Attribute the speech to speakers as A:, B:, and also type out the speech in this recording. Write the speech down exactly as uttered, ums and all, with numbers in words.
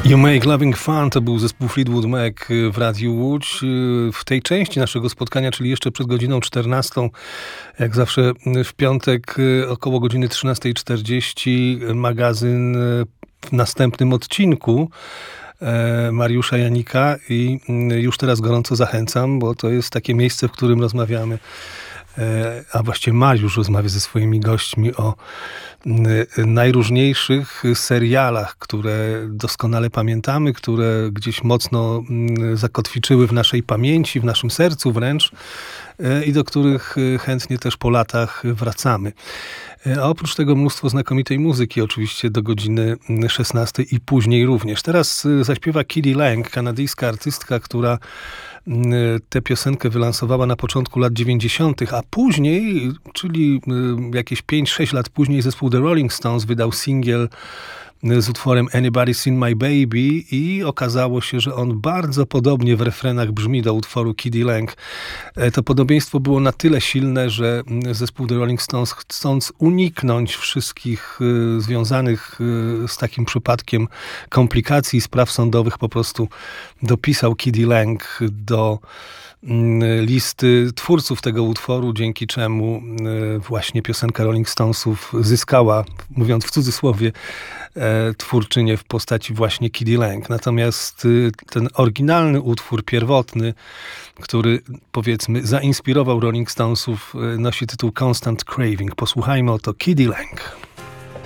A: You Make Loving Fun to był zespół Fleetwood Mac w Radiu Łódź. W tej części naszego spotkania, czyli jeszcze przed godziną czternastą, jak zawsze w piątek około godziny trzynasta czterdzieści, magazyn w następnym odcinku Mariusza Janika i już teraz gorąco zachęcam, bo to jest takie miejsce, w którym rozmawiamy, a właściwie Mariusz rozmawia ze swoimi gośćmi o najróżniejszych serialach, które doskonale pamiętamy, które gdzieś mocno zakotwiczyły w naszej pamięci, w naszym sercu wręcz i do których chętnie też po latach wracamy. A oprócz tego mnóstwo znakomitej muzyki, oczywiście do godziny szesnastej i później również. Teraz zaśpiewa K.D. Lang, kanadyjska artystka, która tę piosenkę wylansowała na początku lat dziewięćdziesiątych, a później, czyli jakieś pięć sześć lat później, zespół The Rolling Stones wydał singiel z utworem Anybody Seen My Baby i okazało się, że on bardzo podobnie w refrenach brzmi do utworu K.D. Lang. To podobieństwo było na tyle silne, że zespół The Rolling Stones, chcąc uniknąć wszystkich y, związanych y, z takim przypadkiem komplikacji i spraw sądowych, po prostu dopisał K.D. Lang do listy twórców tego utworu, dzięki czemu właśnie piosenka Rolling Stonesów zyskała, mówiąc w cudzysłowie, twórczynię w postaci właśnie K.D. Lang. Natomiast ten oryginalny utwór, pierwotny, który, powiedzmy, zainspirował Rolling Stonesów, nosi tytuł Constant Craving. Posłuchajmy oto K.D. Lang.